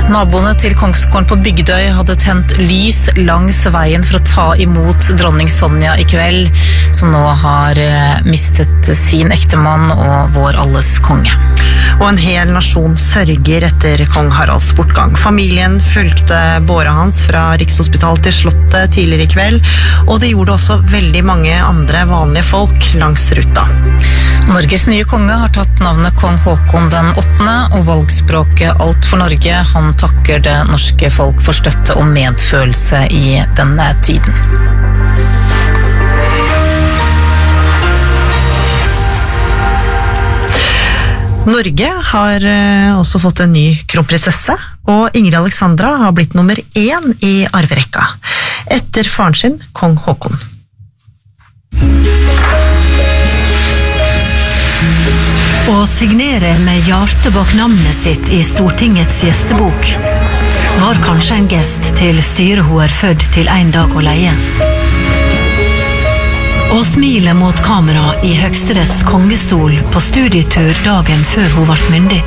Naboene til Kongsgården på Bygdøy hadde tent lys langs veien for å ta imot dronning Sonja i kveld, som nå har mistet sin ektemann og vår alles konge. Og en hel nasjon sørger etter kong Haralds bortgang. Familien fulgte båret hans fra Rikshospitalet til Slottet tidligere i kveld, og det gjorde også veldig mange andre vanlige folk langs ruta. Norges nye konge har tatt navnet kong Håkon den 8., og valgspråket Alt for Norge. Han takker det norske folk for støtte og medfølelse i denne tiden. Norge har også fått en ny kronprinsesse, og Ingrid Alexandra har blitt nummer 1 i arverekka, etter faren sin, kong Håkon. Å signere med hjertet bak navnet sitt i Stortingets gjestebok var kanskje en gest til styret hun er født til en dag å leie. Å smile mot kamera i Høyesteretts kongestol på studietur dagen før hun ble myndig.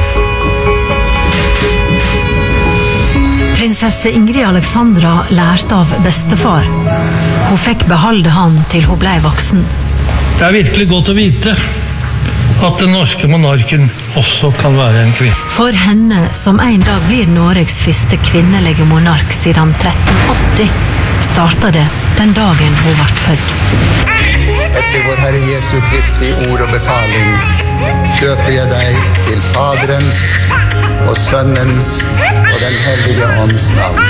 Prinsesse Ingrid Alexandra lærte av bestefar. Hun fikk beholde han til hun ble voksen. Det er virkelig godt å vite at den norske monarken også kan være en kvinne. For henne, som en dag blir Norges første kvinnelige monark siden 1380, startet det den dagen hun ble født. Etter vår Herre Jesu Kristi ord og befaling døper jeg deg til Faderens og Sønnens og den hellige ånds navn.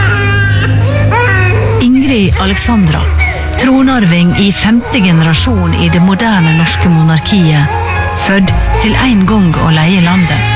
Ingrid Alexandra, tronarving i 5. generasjon i det moderne norske monarkiet, født til en gang å leie landet.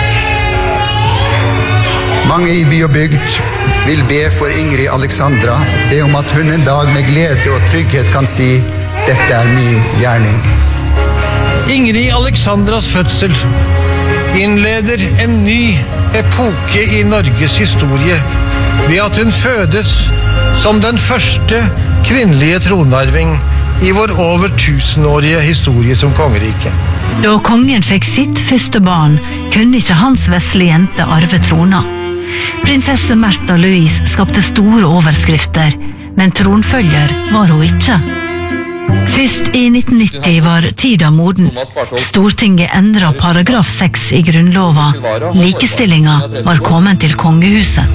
Mange i by og bygd vil be for Ingrid Alexandra, be om at hun en dag med glede og trygghet kan si: dette er min gjerning. Ingrid Alexandras fødsel innleder en ny epoke i Norges historie ved at hun fødes som den første kvinnelige tronarving i vår over 1000-årige historie som kongerike. Da kongen fikk sitt første barn, kunne ikke hans vesle jente arve trona. Prinsesse Märtha Louise skapte store overskrifter, men tronfølger var hun ikke. Først i 1990 var tida moden. Stortinget endret paragraf 6 i grunnlova. Likestillinga var kommet til kongehuset.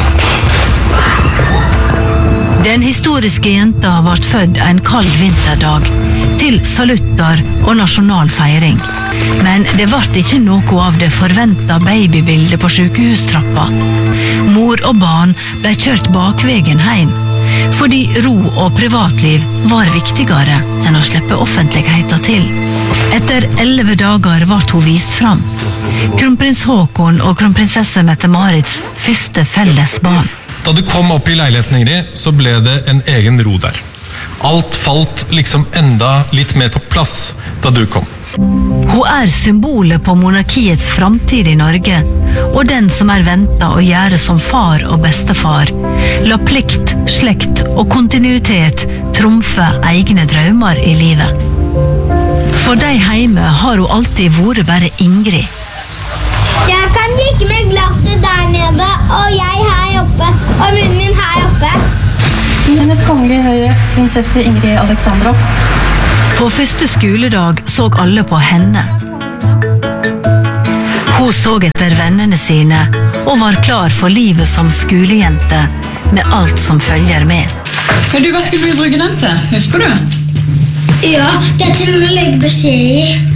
Den historiske jenta ble født en kald vinterdag, til salutter og nasjonal feiring. Men det ble ikke noe av det forventet babybildet på sykehustrappa. Mor og barn ble kjørt bakvegen hjem, fordi ro og privatliv var viktigere enn å slippe offentligheten til. Etter 11 dager ble hun vist fram. Kronprins Håkon og kronprinsesse Mette-Marits første felles barn. Da du kom opp i leiligheten, Ingrid, så ble det en egen ro der. Alt falt liksom enda litt mer på plass da du kom. Hun er symbolet på monarkiets framtid i Norge, og den som er ventet å gjøre som far og bestefar. La plikt, slekt og kontinuitet trumfe egne drømmer i livet. For de hjemme har hun alltid vært bare Ingrid. Jeg kan drikke med glasset der nede, og jeg her oppe, og munnen min her oppe. Hennes kongelige høyre, prinsesse Ingrid Alexandra. På første skoledag så alle på henne. Hun så etter vennene sine, og var klar for livet som skolejente, med alt som følger med. Men du, hva skulle vi bruke den til? Husker du? Ja, det er til å legge beskjed i.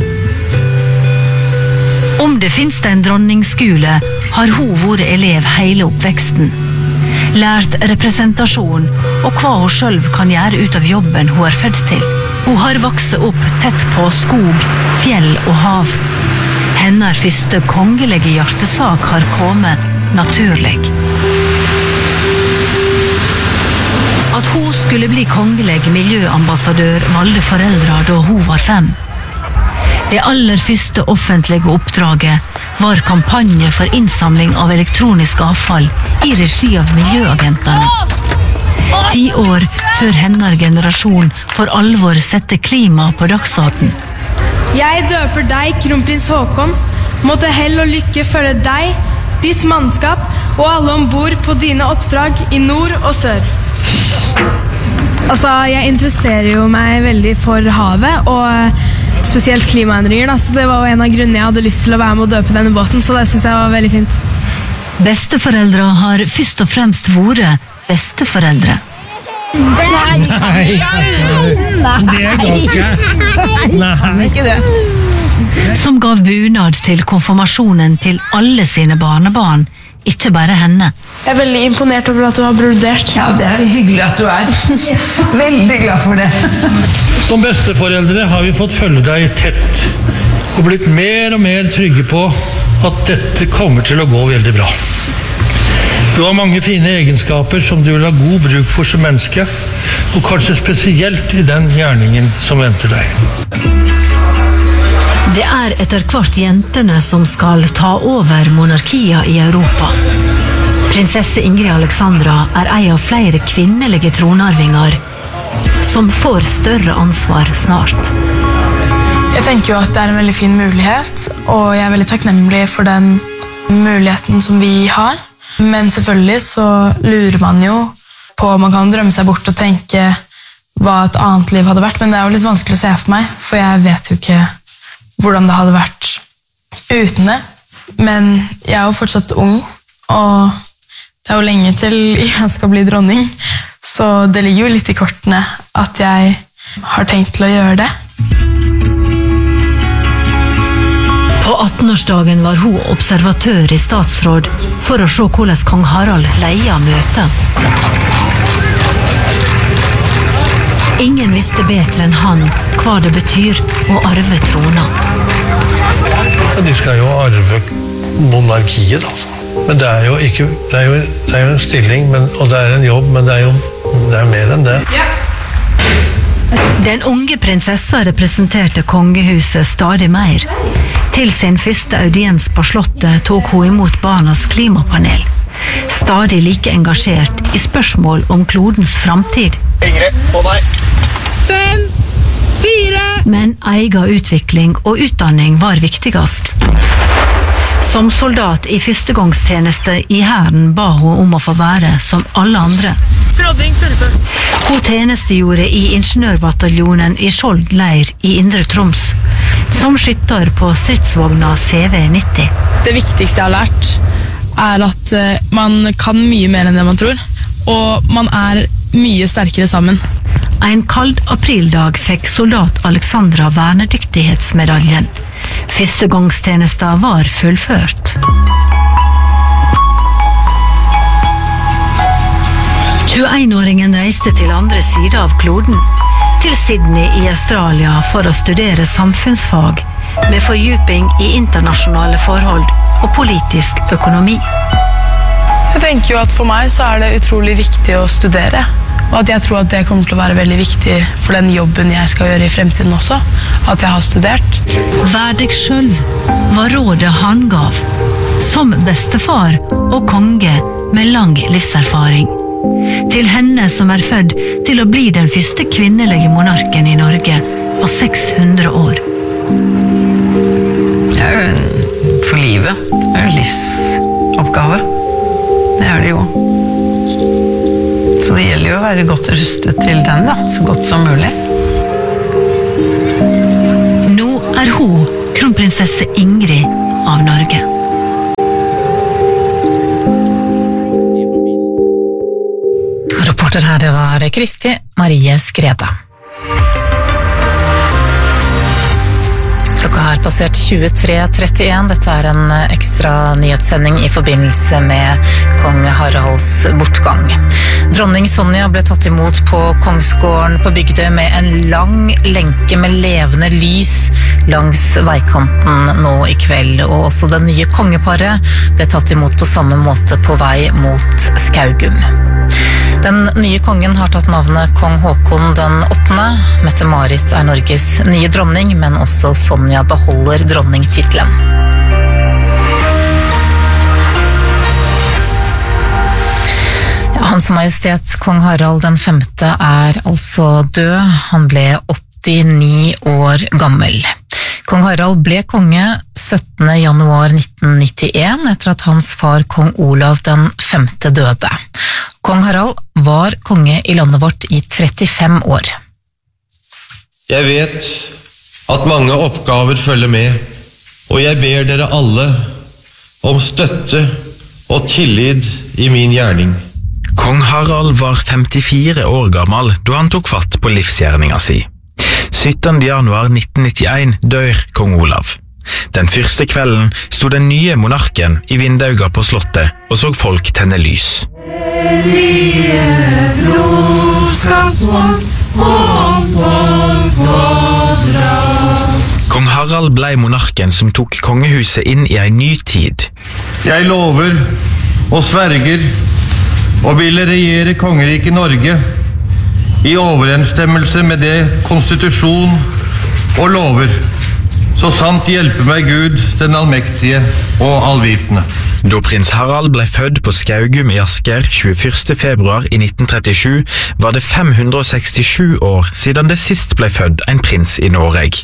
Om det finnes en dronningsskole, har hun vært elev hele oppveksten. Lært representasjon og hva hun selv kan gjøre ut av jobben hun er født til. Hun har vokset opp tett på skog, fjell og hav. Hennes første kongelige hjertesak har kommet naturlig. At hun skulle bli kongelig miljøambassadør valgte foreldre da hun var 5. Det aller første offentlige oppdraget var kampanje for innsamling av elektronisk avfall i regi av miljøagentene. 10 år før hennes generasjon for alvor sette klima på dagsorden. Jeg døper deg, kronprins Håkon. Måtte hell og lykke følge deg, ditt mannskap og alle ombord på dine oppdrag i nord og sør. Altså, jeg interesserer jo meg veldig for havet, og spesielt klimaendringer, da. Så det var jo en av grunnene jeg hadde lyst til å være med og døpe denne båten, så det synes jeg var veldig fint. Besteforeldre har først og fremst vært besteforeldre. Nei, det går ikke. Nei, ikke det. Som gav bunad til konfirmasjonen til alle sine barnebarn, ikke bare henne. Jeg er veldig imponert over at du har brodert. Ja, det er hyggelig at du er. Veldig glad for det. Som besteforeldre har vi fått følge deg tett og blitt mer og mer trygge på at dette kommer til å gå veldig bra. Du har mange fine egenskaper som du vil ha god bruk for som menneske, og kanskje spesielt i den gjerningen som venter deg. Det er etter hvert jentene som skal ta over monarkiet i Europa. Prinsesse Ingrid Alexandra er en av flere kvinnelige tronarvinger som får større ansvar snart. Jeg tenker jo at det er en veldig fin mulighet, og jeg er veldig takknemlig for den muligheten som vi har. Men selvfølgelig så lurer man jo på, man kan drømme seg bort og tenke hva et annet liv hadde vært, men det er jo litt vanskelig å se for meg, for jeg vet jo ikke hvordan det hadde vært uten det. Men jeg er jo fortsatt ung, og det er jo lenge til jeg skal bli dronning, så det ligger jo litt i kortene at jeg har tenkt til å gjøre det. På 18-årsdagen var hun observatør i statsråd for å se hvordan kong Harald leia møtet. Ingen visste bedre enn han hva det betyr å arve trona. De skal jo arve monarkiet, da. Men det er jo ikke, det er jo en stilling, og det er en jobb, men det er mer enn det. Den unge prinsessa representerte kongehuset stadig mer. Til sin første audiens på slottet tok hun imot barnas klimapanel. Stadig like engasjert i spørsmål om klodens framtid. Ingrid, på deg! 5, 4... Men egen utvikling og utdanning var viktigst. Som soldat i førstegangstjeneste i hæren ba hun om å få være som alle andre. Hun tjenestegjorde i ingeniørbataljonen i Skjold leir i Indre Troms, som skytter på stridsvogna CV-90. Det viktigste jeg har lært er at man kan mye mer enn det man tror, og man er mye sterkere sammen. En kald aprildag fikk soldat Alexandra vernedyktighetsmedaljen. Førstegangstjenesten var fullført. 21-åringen reiste til andre siden av kloden, til Sydney i Australia for å studere samfunnsfag, med fordyping i internasjonale forhold og politisk økonomi. Jeg tenker jo at for meg så er det utrolig viktig å studere, og at jeg tror at det kommer til å være veldig viktig for den jobben jeg skal gjøre i fremtiden også, at jeg har studert. Vær deg selv var rådet han gav, som bestefar og konge med lang livserfaring. Til henne som er født til å bli den første kvinnelige monarken i Norge på 600 år. Det er jo for livet. Det er jo livsoppgave. Det er det jo. Så det gjelder jo å være godt rustet til den, da, så godt som mulig. Nå er hun kronprinsesse Ingrid av Norge. Reporter her, det var Kristi Marie Skrede. Klokka har passert 23:31. Dette er en ekstra nyhetssending i forbindelse med kong Haralds bortgang. Dronning Sonja ble tatt imot på Kongsgården på Bygdøy med en lang lenke med levende lys langs veikanten nå i kveld, og også det nye kongeparet ble tatt imot på samme måte på vei mot Skaugum. Den nye kongen har tatt navnet Kong Håkon den 8. Mette-Marit er Norges nye dronning, men også Sonja beholder dronningtitlen. Hans Majestet Kong Harald den 5. er altså død. Han ble 89 år gammel. Kong Harald ble konge 17. januar 1991 etter at hans far kong Olav den 5. døde. Kong Harald var konge i landet vårt i 35 år. Jeg vet at mange oppgaver følger med, og jeg ber dere alle om støtte og tillit i min gjerning. Kong Harald var 54 år gammel da han tok fatt på livsgjerninga si. 17. januar 1991 dør kong Olav. Den første kvelden stod den nye monarken i vindauga på slottet og så folk tenne lys. Kong Harald ble monarken som tok kongehuset inn i en ny tid. Jeg lover og sverger og ville regjere kongeriket Norge i overensstemmelse med det konstitusjon og lover, så sant hjelpe meg Gud, den allmektige og allvitende. Da prins Harald ble født på Skaugum i Asker 21. februar i 1937, var det 567 år siden det sist ble født en prins i Norge.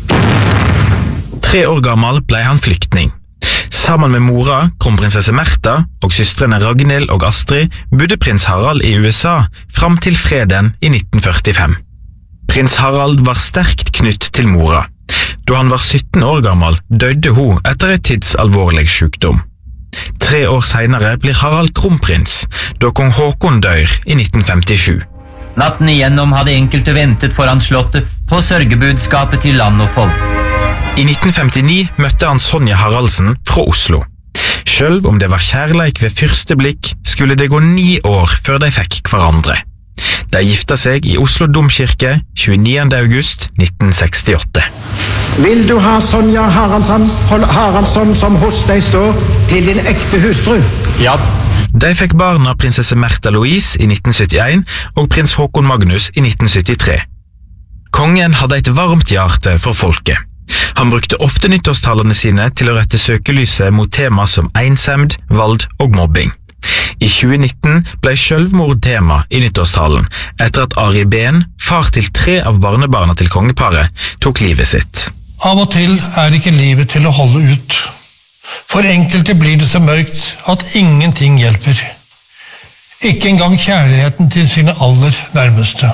3 år gammel ble han flyktning. Sammen med mora, kronprinsesse Märtha og søstrene Ragnhild og Astrid bodde prins Harald i USA fram til freden i 1945. Prins Harald var sterkt knytt til mora. Da han var 17 år gammel, døde hun etter et tidsalvorlig sykdom. 3 år senere blir Harald kronprins, da kong Håkon dør i 1957. Natten igjennom hadde enkelte ventet foran slottet på sørgebudskapet til land og folk. I 1959 møtte han Sonja Haraldsen fra Oslo. Selv om det var kjærleik ved første blikk, skulle det gå 9 år før de fikk hverandre. De gifta seg i Oslo Domkirke 29. august 1968. Vil du ha Sonja Haraldsson som hos deg står til din ekte hustru? Ja. De fikk barna prinsesse Märtha Louise i 1971 og prins Håkon Magnus i 1973. Kongen hadde et varmt hjerte for folket. Han brukte ofte nyttårstalene sine til å rette søkelyset mot tema som ensemd, vald og mobbing. I 2019 ble selvmord tema i nyttårstalen, etter at Ari Behn, far til 3 av barnebarna til kongeparet, tok livet sitt. Av og til er ikke livet til å holde ut. For enkelte blir det så mørkt at ingenting hjelper. Ikke engang kjærligheten til sine aller nærmeste.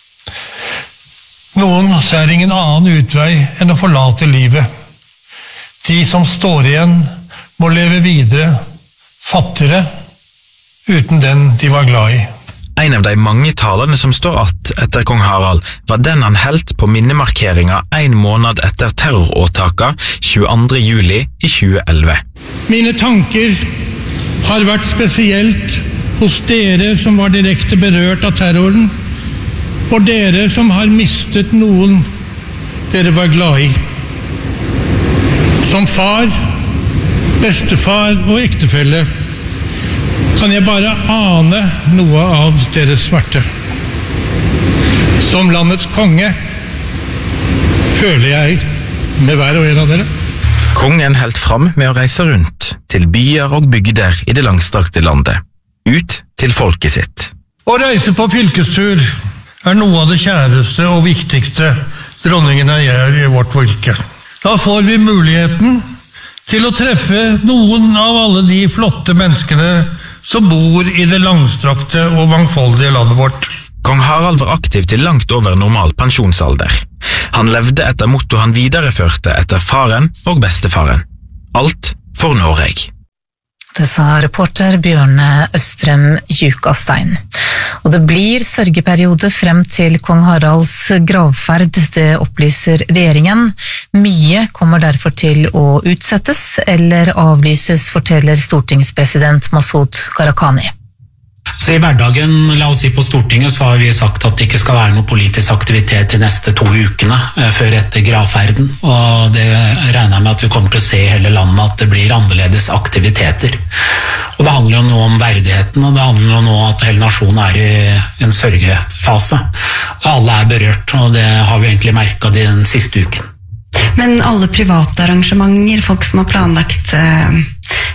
Noen ser ingen annen utvei enn å forlate livet. De som står igjen må leve videre, fattigere, uten den de var glad i. En av de mange talene som står att etter kong Harald var den han helt på minnemarkeringa 1 måned etter terroråtaka 22. juli i 2011. Mine tanker har vært spesielt hos dere som var direkte berørt av terroren, og dere som har mistet noen dere var glad i. Som far, bestefar og ektefelle kan jeg bare ane noe av deres smerte. Som landets konge føler jeg med hver og en av dere. Kongen helt fram med å reise rundt til byer og bygder i det langstrakte landet, ut til folket sitt. Å reise på fylkestur er noe av det kjæreste og viktigste dronningene gjør i vårt fylke. Da får vi muligheten til å treffe noen av alle de flotte menneskene som bor i det langstrakte og mangfoldige landet vårt. Kong Harald var aktiv til langt over normal pensjonsalder. Han levde etter motto han videreførte etter faren og bestefaren. Alt for Norge. Det sa reporter Bjørne Østrem Jukastein. Og det blir sørgeperiode frem til kong Haralds gravferd, det opplyser regjeringen. Mye kommer derfor til å utsettes eller avlyses, forteller stortingspresident Masud Gharahkhani. Så i hverdagen, la oss si på Stortinget, så har vi sagt at det ikke skal være noe politisk aktivitet de neste 2 ukene før etter gravferden, og det regner jeg med at vi kommer til å se i hele landet at det blir annerledes aktiviteter. Og det handler jo nå om verdigheten, og det handler jo nå at hele nasjonen er i en sørgefase. Alle er berørt, og det har vi egentlig merket den siste uken. Men alle private arrangementer, folk som har planlagt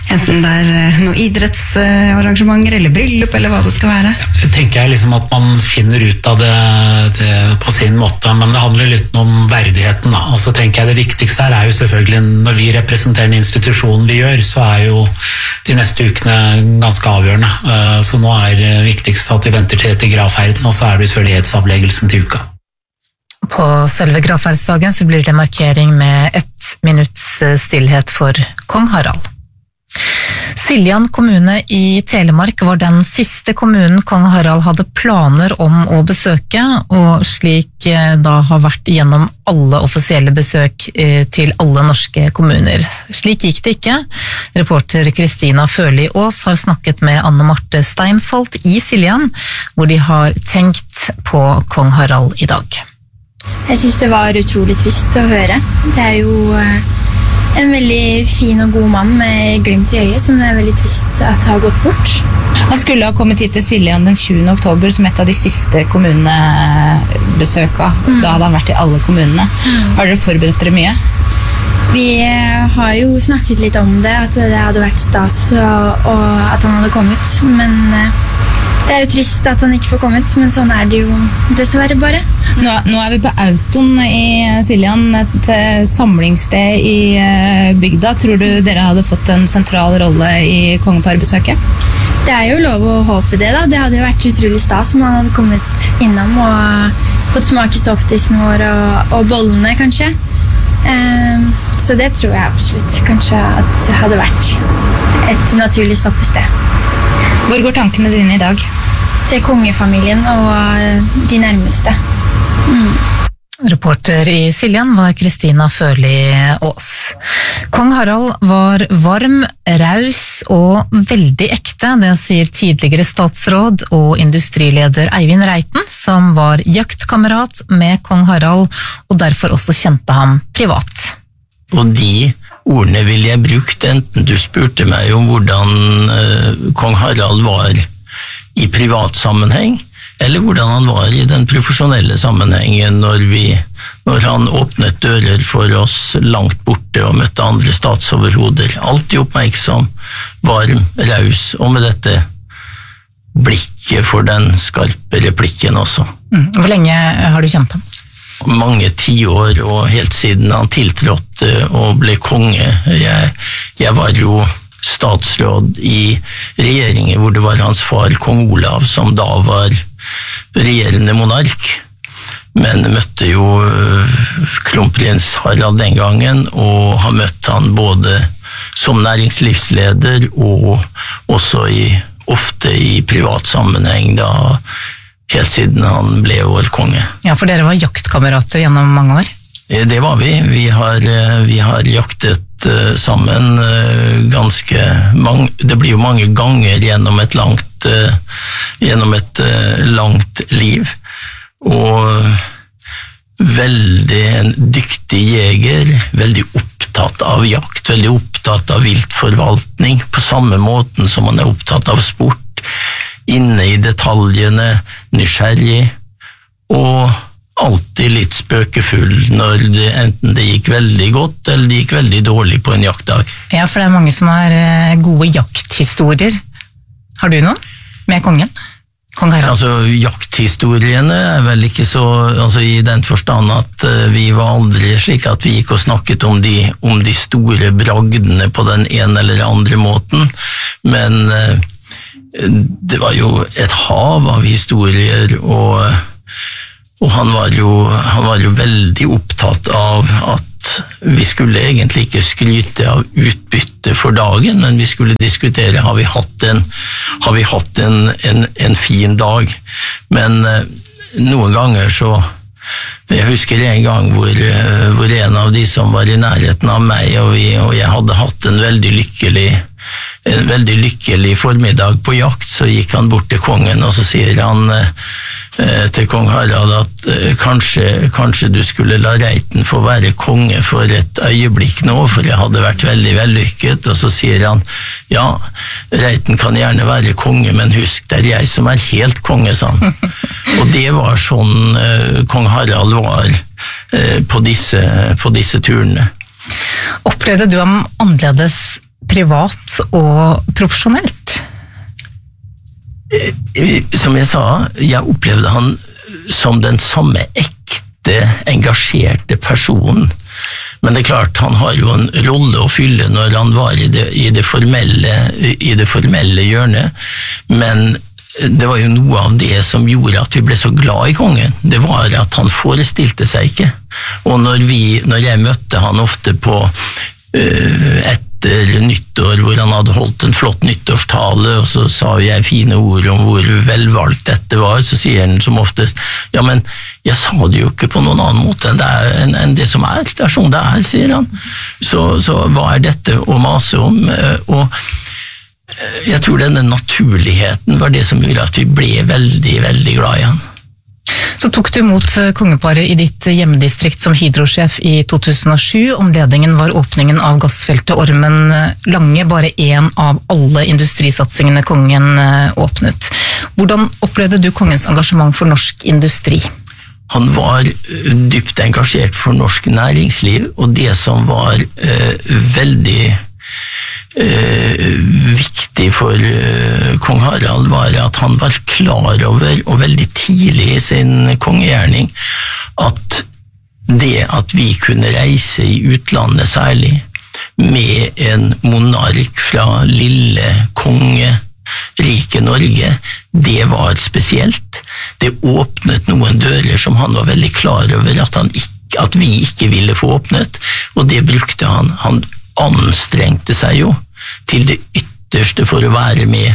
enten det noen idrettsarrangementer eller bryllup eller hva det skal være. Tenker jeg liksom at man finner ut av det på sin måte, men det handler litt om verdigheten da. Og så tenker jeg det viktigste her jo selvfølgelig, når vi representerer en institusjon vi gjør, så jo de neste ukene ganske avgjørende. Så nå det viktigst at vi venter til gravferden, og så det sørlighetsavleggelsen til uka. På selve gravferdsdagen så blir det markering med 1 minutts stillhet for kong Harald. Siljan kommune i Telemark var den siste kommunen kong Harald hadde planer om å besøke, og slik da har vært gjennom alle offisielle besøk til alle norske kommuner. Slik gikk det ikke. Reporter Kristina Førli Aas har snakket med Anne Marte Steinsholt i Siljan, hvor de har tenkt på kong Harald i dag. Jeg synes det var utrolig trist å høre. Det jo en veldig fin og god mann med glimt i øyet, som det veldig trist at har gått bort. Han skulle ha kommet hit til Siljan den 20. oktober som et av de siste kommunebesøka. Da hadde han vært i alle kommunene. Har dere forberedt dere mye? Vi har jo snakket litt om det, at det hadde vært stas og at han hadde kommet, men det jo trist at han ikke får kommet, men sånn det jo dessverre bare. Nå vi på Auton i Siljan, et samlingssted i bygda. Tror du dere hadde fått en sentral rolle i kongeparbesøket? Det jo lov å håpe det da. Det hadde jo vært utrolig stas om han hadde kommet innom og fått smake softisen vår og bollene kanskje. Så det tror jeg absolutt kanskje at det hadde vært et naturlig stoppested. Hvor går tankene dine i dag? Til kongefamilien og de nærmeste. Reporter i Siljan var Kristina Førli Aas. Kong Harald var varm, raus og veldig ekte, det sier tidligere statsråd og industrileder Eivind Reiten, som var jaktkamerat med kong Harald og derfor også kjente ham privat. Og de ordene ville jeg brukt, enten du spurte meg om hvordan kong Harald var i privat sammenheng, eller hvordan han var i den profesjonelle sammenhengen når han åpnet dører for oss langt borte og møtte andre statsoverhoder. Alltid oppmerksom, varm, raus, og med dette blikket for den skarpe replikken også. Hvor lenge har du kjent ham? Mange 10 år, og helt siden han tiltrådte og ble konge. Jeg var jo statsråd i regjeringen hvor det var hans far, kong Olav, som da var regjerende monark, men møtte jo kronprins Harald den gangen, og har møtt han både som næringslivsleder og også ofte i privat sammenheng da, helt siden han ble vår konge. Ja, for dere var jaktkamerater gjennom mange år? Det var vi. Vi har jaktet sammen ganske mange, det blir jo mange ganger gjennom et langt liv, og veldig en dyktig jeger, veldig opptatt av jakt, veldig opptatt av viltforvaltning, på samme måten som han opptatt av sport, inne i detaljene, nysgjerrig, og alltid litt spøkefull når enten det gikk veldig godt eller det gikk veldig dårlig på en jaktdag. Ja, for det mange som har gode jakthistorier. Har du noen med kongen? Kong Harald? Altså, jakthistoriene vel ikke så, altså i den forstand at vi var aldri slik at vi gikk og snakket om de store bragdene på den ene eller andre måten, men det var jo et hav av historier, og han var jo veldig opptatt av at vi skulle egentlig ikke skryte av utbytte for dagen, men vi skulle diskutere, har vi hatt en fin dag? Men noen ganger så, jeg husker en gang hvor en av de som var i nærheten av meg, og jeg hadde hatt en veldig lykkelig formiddag på jakt, så gikk han bort til kongen, og så sier han til kong Harald at kanskje du skulle la Reiten få være konge for et øyeblikk nå, for jeg hadde vært veldig vellykket, og så sier han, ja, Reiten kan gjerne være konge, men husk, det jeg som helt konge, sa han. Og det var sånn kong Harald var på disse turene. Opplevde du ham annerledes privat og profesjonelt? Som jeg sa, jeg opplevde han som den samme ekte, engasjerte personen. Men det klart, han har jo en rolle å fylle når han var i det formelle hjørnet. Men det var jo noe av det som gjorde at vi ble så glad i kongen. Det var at han forestilte seg ikke. Og når jeg møtte han ofte på etter nyttår, hvor han hadde holdt en flott nyttårstale, og så sa jeg fine ord om hvor velvalgt dette var, så sier han som oftest, ja, men jeg sa det jo ikke på noen annen måte enn det som er. Det er sånn det er, sier han. Så hva er dette å mase om? Og jeg tror denne naturligheten var det som gjorde at vi ble veldig, veldig glad i han. Så tok du imot kongeparet i ditt hjemmedistrikt som Hydro-sjef i 2007. Omledningen var åpningen av gassfeltet Ormen Lange, bare en av alle industrisatsingene kongen åpnet. Hvordan opplevde du kongens engasjement for norsk industri? Han var dypt engasjert for norsk næringsliv, og det som var veldig viktig for kong Harald var at han var klar over, og veldig tidlig i sin kongegjerning, at det at vi kunne reise i utlandet særlig, med en monark fra lille kongeriket Norge, det var spesielt. Det åpnet noen dører som han var veldig klar over at vi ikke ville få åpnet, og det brukte han. Han anstrengte seg jo til det ytterste for å være med,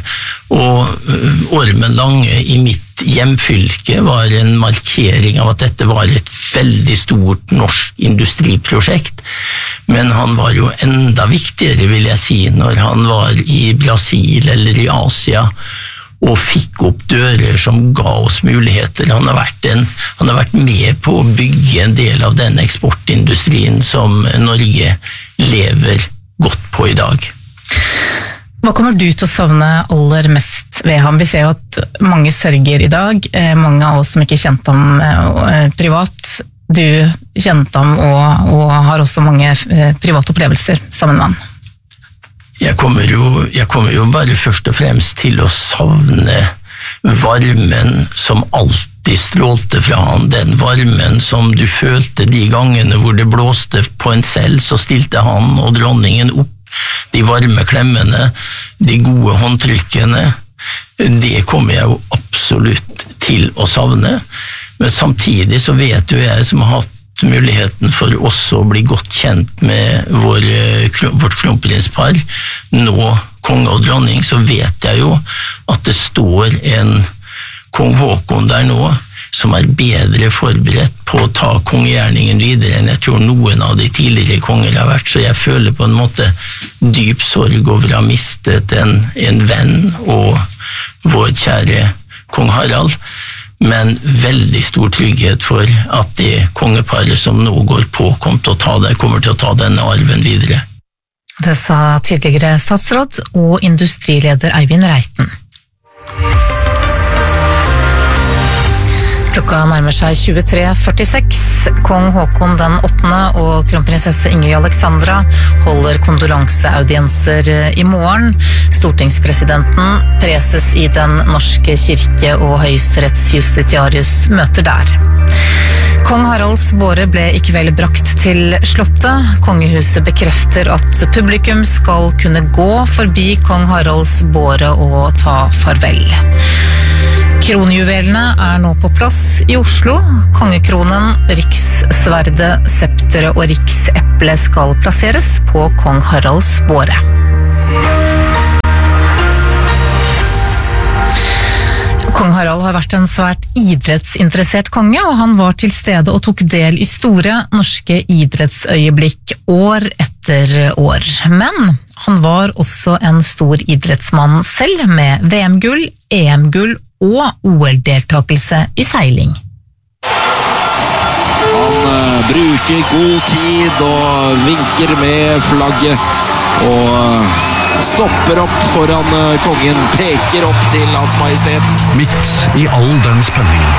og Ormen Lange i mitt hjemfylke var en markering av at dette var et veldig stort norsk industriprosjekt, men han var jo enda viktigere, vil jeg si, når han var i Brasil eller i Asia, og fikk opp dører som ga oss muligheter. Han har vært med på å bygge en del av den eksportindustrien som Norge lever godt på i dag. Hva kommer du til å savne aller mest ved ham? Vi ser jo at mange sørger i dag, mange av oss som ikke kjente ham privat. Du kjente ham og har også mange private opplevelser sammen med han. Jeg kommer jo bare først og fremst til å savne varmen som alltid strålte fra han, den varmen som du følte de gangene hvor det blåste på en selv, så stilte han og dronningen opp. De varme klemmene, de gode håndtrykkene, det kommer jeg jo absolutt til å savne. Men samtidig så vet jo jeg som har hatt muligheten for også å bli godt kjent med vårt kronprinspar, nå konge og dronning, så vet jeg jo at det står en kong Håkon der nå, som er bedre forberedt på å ta kongegjerningen videre enn jeg tror noen av de tidligere konger har vært, så jeg føler på en måte dyp sorg over å ha mistet en venn og vår kjære kong Harald, men veldig stor trygghet for at det kongeparet som nå går på kommer til å ta denne arven videre. Det sa tidligere statsråd og industrileder Eivind Reiten. Klokka nærmer seg 23:46. Kong Håkon den 8. og kronprinsesse Ingrid Alexandra holder kondolanseaudienser i morgen. Stortingspresidenten, preses i Den norske kirke og høyesterettsjustitiarius møter der. Kong Haralds båre ble i kveld brakt til slottet. Kongehuset bekrefter at publikum skal kunne gå forbi Kong Haralds båre og ta farvel. Kronjuvelene er nå på plass i Oslo. Kongekronen, rikssverdet, septeret og rikseplet skal plasseres på Kong Haralds båre. Kong Harald har vært en svært idrettsinteressert konge, og han var til stede og tok del i store norske idrettsøyeblikk år etter år. Men han var også en stor idrettsmann selv, med VM-gull, EM-gull og OL-deltakelse i seiling. Han bruker god tid og vinker med flagget og stopper opp foran kongen, peker opp til Hans Majestet. Midt i all den spenningen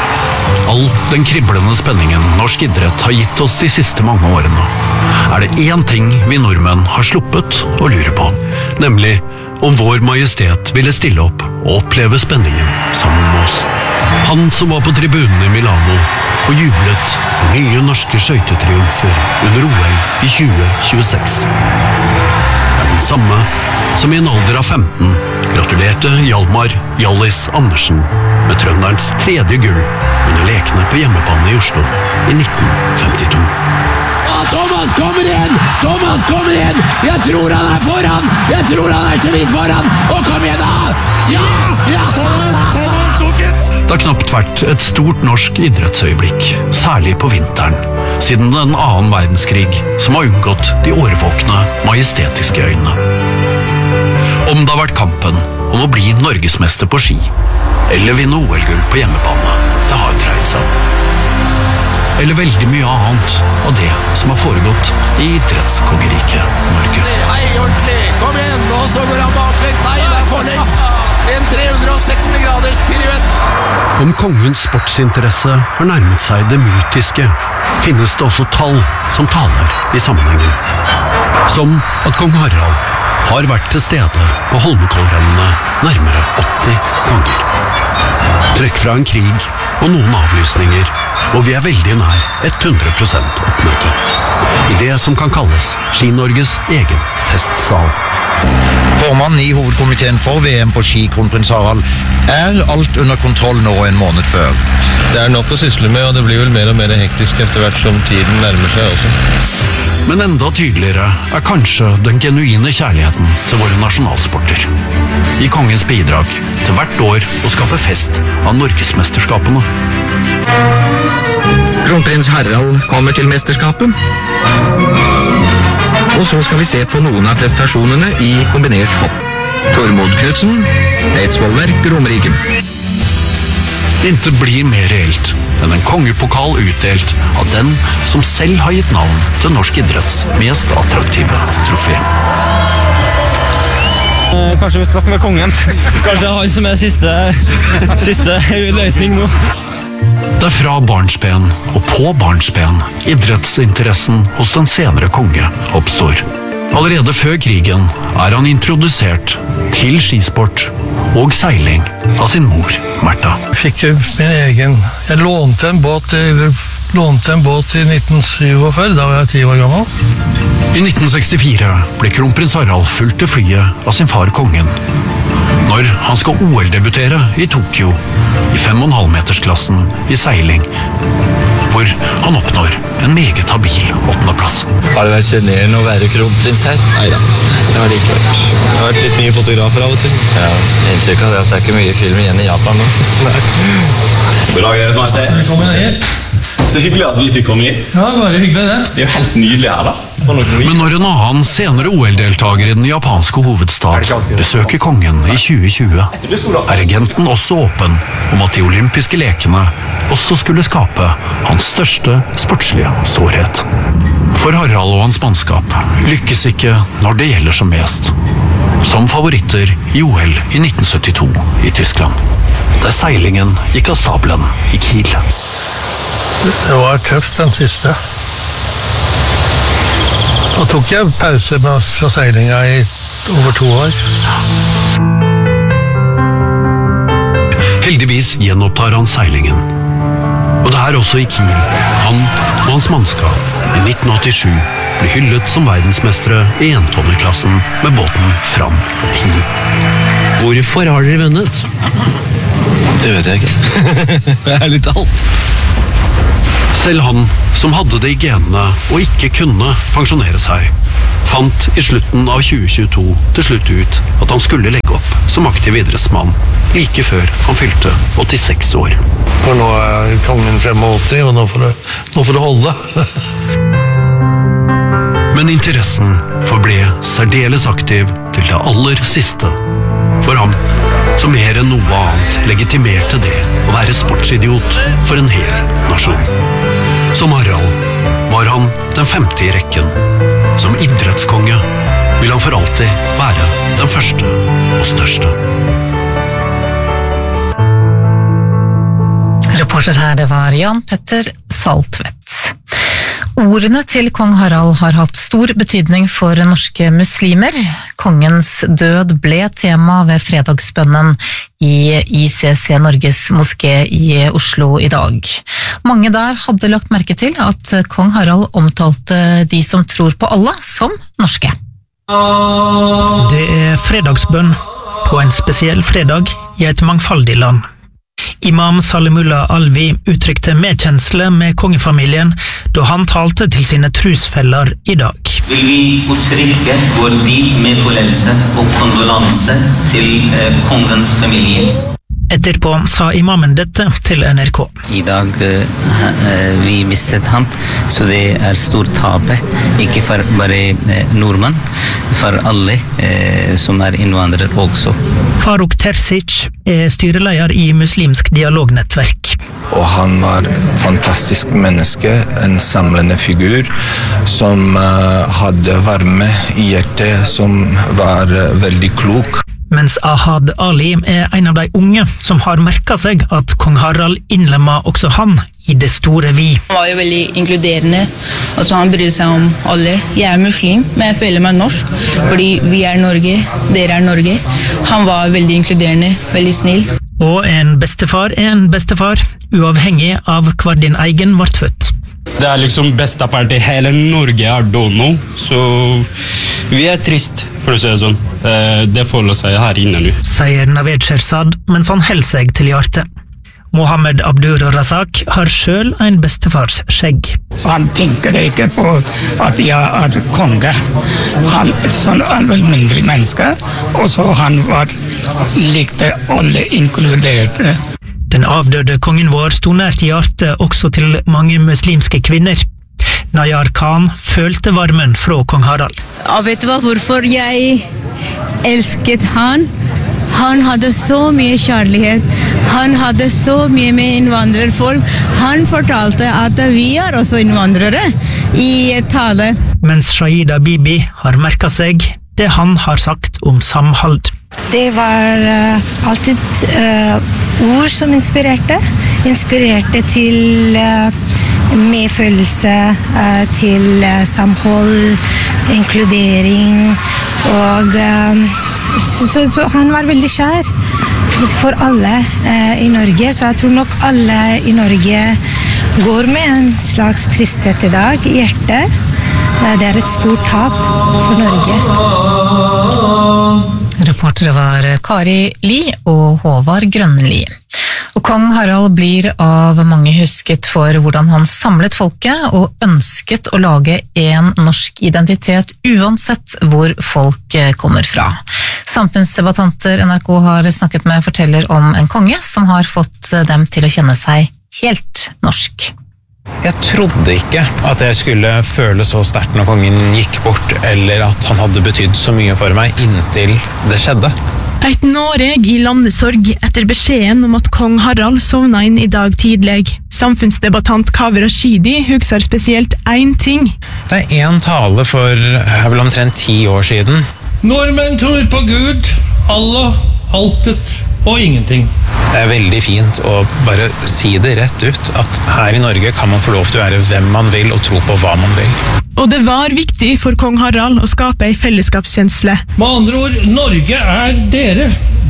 All den kriblende spenningen norsk idrett har gitt oss de siste mange årene, det én ting vi nordmenn har sluppet å lure på, nemlig om vår majestet ville stille opp og oppleve spenningen sammen med oss. Han som var på tribunen i Milano og jublet for nye norske skøytetriumfer under OL i 2026. Den samme som i en alder av 15 gratulerte Hjalmar Hjallis Andersen med trønderens 3. gull under lekene på hjemmebane i Oslo i 1952. Ja, Thomas kommer igjen! Thomas kommer igjen! Jeg tror han foran! Jeg tror han så vidt foran! Og kom igjen da! Ja! Ja! Thomas tok det! Det har knapt vært et stort norsk idrettsøyeblikk, særlig på vinteren, siden den 2. verdenskrig som har unngått de årvåkne, majestetiske øynene. Om det har vært kampen om å bli norgesmester på ski, eller vinne OL-gull på hjemmebane, det har dreid seg om. Eller veldig mye annet av det som har foregått i idrettskongeriket Norge. Hei, ordentlig! Kom igjen! Og så går han baklengs. Nei, det forlengst! En 360 graders piruett! Om kongens sportsinteresse har nærmet seg det mytiske, finnes det også tall som taler i sammenhengen. Som at kong Harald har vært til stede på Holmenkollrennene nærmere 80 ganger. Trekk fra en krig og noen avlysninger, og vi er veldig nær 100% oppmøte. I det som kan kalles Ski-Norges egen festsal. Formannen i hovedkomiteen for VM på ski, kronprins Harald, alt under kontroll nå en måned før. Det nok å sysle med, og det blir vel mer og mer hektisk etter hvert som tiden nærmer seg også. Men enda tydeligere kanskje den genuine kjærligheten til våre nasjonalsporter. I kongens bidrag til hvert år å skape fest av Norgesmesterskapene. Kronprins Harald kommer til mesterskapet. Og så skal vi se på noen av prestasjonene i kombinert hopp. Tormod Knudsen, Eidsvoll Verk, Romerike. Intet blir mer reelt enn en kongepokal utdelt av den som selv har gitt navn til norsk idretts mest attraktive trofé. Kanskje vi snakker med kongen. Kanskje han som siste løsning nå. Det fra barnsben og på barnsben idrettsinteressen hos den senere konge oppstår. Allerede før krigen han introdusert til skisport og seiling av sin mor, Märtha. Jeg lånte en båt i 1947, da var jeg 10 år gammel. I 1964 ble kronprins Harald fulgt til flyet av sin far kongen. Når han skal OL-debutere i Tokyo, i 5,5-metersklassen i seiling, hvor han oppnår en meget habil 8. plass. Har det vært generende å være kronprins her? Neida, det har det ikke vært. Det har vært litt mye fotografer av og til. Ja, inntrykk av det at det ikke mye film igjen i Japan nå. God dag, Deres Majestet. Velkommen hit. Så hyggelig at vi fikk komme hit. Ja, bare hyggelig det. Det er jo helt nydelig her da. Men når en annen senere OL-deltager i den japanske hovedstad besøker kongen i 2020, regenten også åpen om at de olympiske lekene også skulle skape hans største sportslige sårhet. For Harald og hans mannskap lykkes ikke når det gjelder som mest. Som favoritter i OL i 1972 i Tyskland, der seilingen gikk av stabelen i Kiel. Det var tøft den siste. Da tok jeg pause fra seilinga i over 2 år. Heldigvis gjenopptar han seilingen. Og det også i Kiel, han og hans mannskap i 1987 ble hyllet som verdensmestere i entonneklassen med båten Fram 10. Hvorfor har dere vunnet? Det vet jeg ikke. Det litt alt. Selv han, som hadde det i genene og ikke kunne pensjonere seg, fant i slutten av 2022 til slutt ut at han skulle legge opp som aktiv idrettsmann like før han fylte 86 år. For nå kongen 85, og nå får det holde. Men interessen forble særdeles aktiv til det aller siste. For ham, som mer enn noe annet legitimerte det å være sportsidiot for en hel nasjon. Som Harald var han den 5. i rekken. Som idrettskonge vil han for alltid være den første og største. Reporter her, det var Jan Petter Saltvedt. Ordene til kong Harald har hatt stor betydning for norske muslimer. Kongens død ble tema ved fredagsbønnen i ICC Norges moské i Oslo i dag. Mange der hadde lagt merke til at kong Harald omtalte de som tror på Allah som norske. Det fredagsbønn på en spesiell fredag i et mangfoldig land. Imam Salimullah Alvi uttrykte medkjensle med kongefamilien da han talte til sine trosfeller i dag. Vil vi uttrykke vår dyp medfølelse og kondolanse til kongens familie. Etterpå sa imamen dette til NRK. I dag vi mistet ham, så det stor tape, ikke for bare nordmenn, for alle som innvandrere også. Faruk Terzic styreleder i Muslimsk dialognettverk. Og han var fantastisk menneske, en samlende figur som hadde varme i hjertet, som var veldig klok. Mens Ahad Ali en av de unge som har merket seg at kong Harald innlemmet også han i det store vi. Han var jo veldig inkluderende, altså han brydde seg om alle. Jeg muslim, men jeg føler meg norsk, fordi vi Norge, dere Norge. Han var veldig inkluderende, veldig snill. Og en bestefar en bestefar, uavhengig av hvor din egen ble født. Det liksom beste part i hele Norge dono, så vi trist, for å si det sånn. Det forholder seg her inne nå. Sier Naved Sherzad, mens han holder seg til hjertet. Mohammed Abdur Razak har selv en bestefars skjegg. Han tenker ikke på at jeg konge. Han sånn alminnelig menneske, og så han likte alle inkluderte. Den avdøde kongen vår stod nært hjertet også til mange muslimske kvinner. Nayar Khan følte varmen fra kong Harald. Og vet du hva, hvorfor jeg elsket han? Han hadde så mye kjærlighet. Han hadde så mye med innvandrerfolk. Han fortalte at vi også innvandrere i tale. Mens Shahida Bibi har merket seg det han har sagt om samhold. Det var alltid ord som inspirerte til medfølelse, til samhold, inkludering, og så han var veldig kjær for alle i Norge, så jeg tror nok alle i Norge går med en slags tristhet i dag i hjertet. Det et stort tap for Norge. Reportere var Kari Li og Håvard Grønli. Og kong Harald blir av mange husket for hvordan han samlet folket og ønsket å lage en norsk identitet uansett hvor folk kommer fra. Samfunnsdebattanter NRK har snakket med forteller om en konge som har fått dem til å kjenne seg helt norsk. Jeg trodde ikke at jeg skulle føle så sterkt når kongen gikk bort, eller at han hadde betydd så mye for meg inntil det skjedde. Et Noreg i landesorg etter beskjeden om at kong Harald sovna inn i dag tidlig. Samfunnsdebattant Kaveh Rashidi husker spesielt én ting. Det en tale for vel omtrent 10 år siden. Nordmenn tror på Gud, Allah, altet og ingenting. Det veldig fint å bare si det rett ut, at her i Norge kan man få lov til å være hvem man vil og tro på hva man vil. Og det var viktig for kong Harald å skape en fellesskapskjensle. Med andre ord, Norge dere.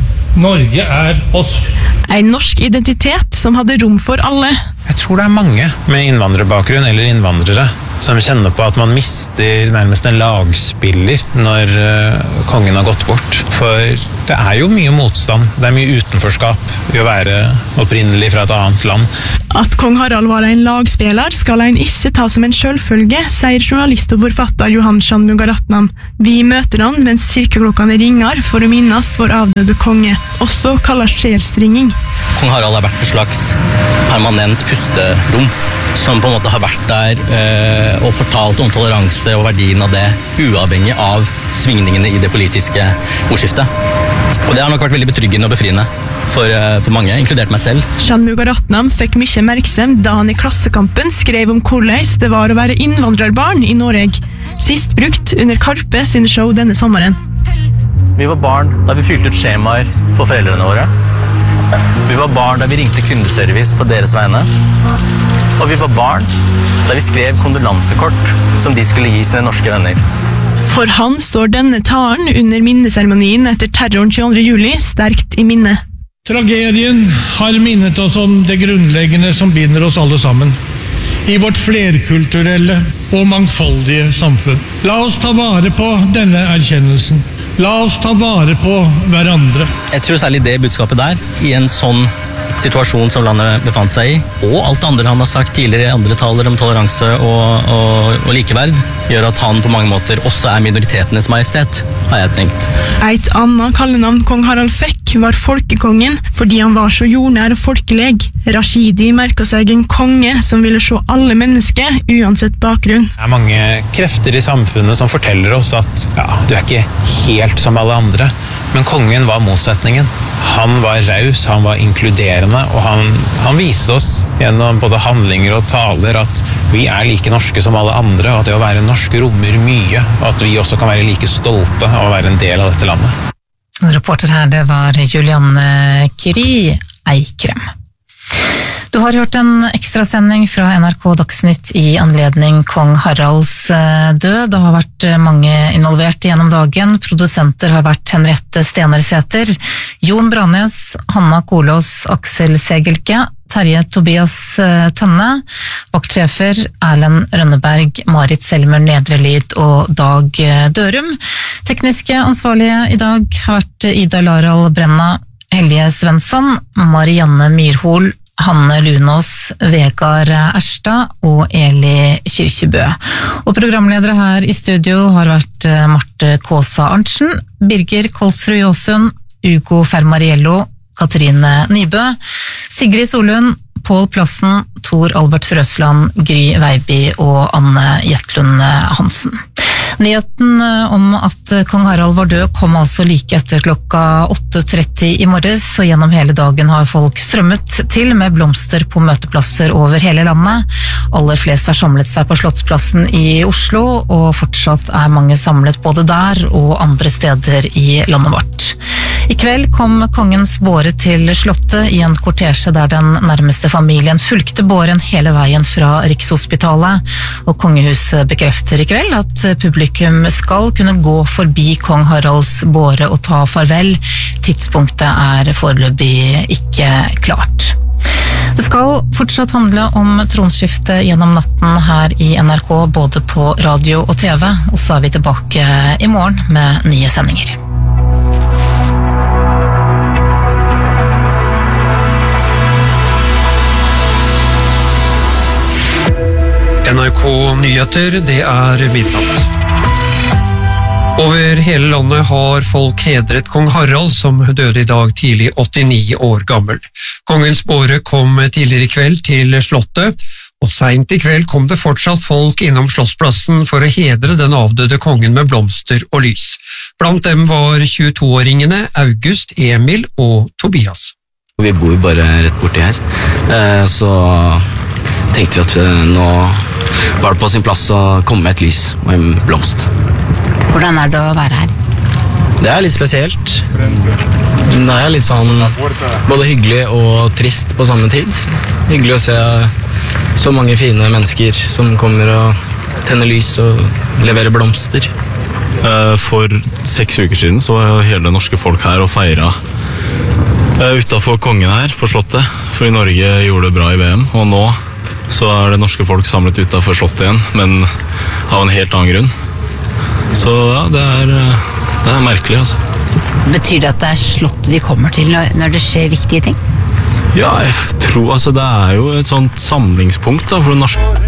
Norge oss. En norsk identitet som hadde rom for alle. Jeg tror det mange med innvandrerbakgrunn eller innvandrere som kjenner på at man mister nærmest en lagspiller når kongen har gått bort. For det jo mye motstand, det mye utenforskap i å være opprinnelig fra et annet land. At kong Harald var en lagspiller skal en ikke ta som en selvfølge, sier journalist og forfatter Johan Shanmugaratnam. Vi møter han mens kirkeklokkene ringer for å minnes vår avdøde konge, også kallet sjelsringing. Kong Harald har vært et slags permanent pusterom, som på en måte har vært der og fortalt om toleranse og verdien av det, uavhengig av svingningene i det politiske ordskiftet. Og det har nok vært veldig betryggende og befriende for mange, inkludert meg selv. Shanmugaratnam fikk mye oppmerksomhet da han i Klassekampen skrev om hvordan det var å være innvandrerbarn i Norge, sist brukt under Karpe sine show denne sommeren. Vi var barn da vi fylte ut skjemaer for foreldrene våre. Vi var barn da vi ringte kundeservice på deres vegne. Og vi var barn da vi skrev kondolansekort som de skulle gi sine norske venner. For han står denne talen under minneseremonien etter terroren 22. juli sterkt i minne. Tragedien har minnet oss om det grunnleggende som binder oss alle sammen. I vårt flerkulturelle og mangfoldige samfunn. La oss ta vare på denne erkjennelsen. La oss ta vare på hverandre. Jeg tror særlig det budskapet der, i en sånn situasjon som landet befant seg i, og alt det andre han har sagt tidligere i andre taler om toleranse og likeverd, gjør at han på mange måter også er minoritetenes majestet, har jeg tenkt. Et annet kallenavn kong Harald fikk var folkekongen, fordi han var så jordnær og folkeleg. Rashidi merket seg en konge som ville se alle mennesker, uansett bakgrunn. Det er mange krefter i samfunnet som forteller oss at du er ikke helt som alle andre, men kongen var motsetningen. Han var raus, han var inkluderende, og han viste oss gjennom både handlinger og taler at vi er like norske som alle andre, og at det å være norsk rommer mye, og at vi også kan være like stolte av å være en del av dette landet. Reporter her, det var Julianne Kiri Eikrem. Du har hørt en ekstrasending fra NRK Dagsnytt i anledning kong Haralds død. Det har vært mange involvert gjennom dagen. Produsenter har vært Henriette Stenersæter, Jon Branes, Hanna Kolås, Aksel Segelke, Terje Tobias Tønne, vaktsjefer Erlend Rønneberg, Marit Selmer Nedrelid og Dag Dørum. Tekniske ansvarlige i dag har vært Ida Laral Brenna, Helge Svensson, Marianne Myrhol, Hanne Lunås, Vegard Erstad og Eli Kyrkjebø. Og programledere her i studio har vært Marte Kåsa Arntzen, Birger Kolsrud Jåsund, Ugo Fermariello, Katrine Nybø, Sigrid Solund, Pål Plassen, Tor Albert Frøsland, Gry Veiby og Anne Jetlund Hansen. Nyheten om at kong Harald var død kom altså like etter klokka 8:30 i morges, og gjennom hele dagen har folk strømmet til med blomster på møteplasser over hele landet. Aller flest har samlet seg på Slottsplassen i Oslo, og fortsatt er mange samlet både der og andre steder i landet vårt. I kveld kom kongens båre til slottet i en kortesje der den nærmeste familien fulgte båren hele veien fra Rikshospitalet, og kongehuset bekrefter i kveld at publikum skal kunne gå forbi kong Haralds båre og ta farvel. Tidspunktet er foreløpig ikke klart. Det skal fortsatt handle om tronskiftet gjennom natten her i NRK, både på radio og TV, og så er vi tilbake i morgen med nye sendinger. NRK Nyheter, det er midnatt. Over hele landet har folk hedret kong Harald, som døde i dag tidlig 89 år gammel. Kongens båre kom tidligere i kveld til slottet, og sent i kveld kom det fortsatt folk innom Slottsplassen for å hedre den avdøde kongen med blomster og lys. Blant dem var 22-åringene August, Emil og Tobias. Vi bor bare rett borti her, så tenkte vi at nå var det på sin plass å komme med et lys og en blomst. Hvordan er det å være her? Det er litt spesielt. Det er litt sånn både hyggelig og trist på samme tid. Hyggelig å se så mange fine mennesker som kommer og tenner lys og leverer blomster. For 6 uker siden så var hele det norske folk her og feiret utenfor kongen her på slottet, fordi Norge gjorde det bra i VM, og nå så er det norske folk samlet utenfor slottet igjen, men av en helt annen grunn. Så ja, det er merkelig, altså. Betyr det at det er slottet vi kommer til når det skjer viktige ting? Ja, jeg tror, altså det er jo et sånt samlingspunkt da, for det norske